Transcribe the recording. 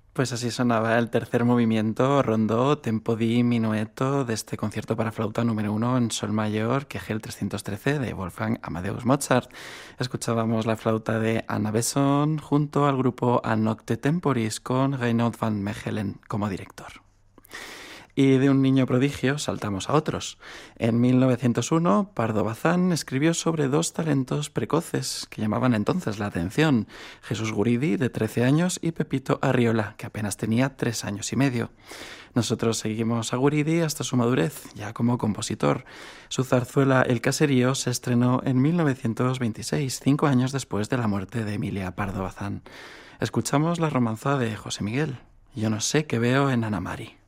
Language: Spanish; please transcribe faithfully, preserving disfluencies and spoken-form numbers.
Pues así sonaba el tercer movimiento, rondó, tempo di, minueto de este concierto para flauta número uno en sol mayor, K G trescientos trece de Wolfgang Amadeus Mozart. Escuchábamos la flauta de Anna Besson junto al grupo A Nocte Temporis con Reinoud van Mechelen como director. Y de un niño prodigio saltamos a otros. En mil novecientos uno, Pardo Bazán escribió sobre dos talentos precoces que llamaban entonces la atención: Jesús Guridi, de trece años, y Pepito Arriola, que apenas tenía tres años y medio. Nosotros seguimos a Guridi hasta su madurez, ya como compositor. Su zarzuela El Caserío se estrenó en mil novecientos veintiséis, cinco años después de la muerte de Emilia Pardo Bazán. Escuchamos la romanza de José Miguel. Yo no sé qué veo en Ana Mari.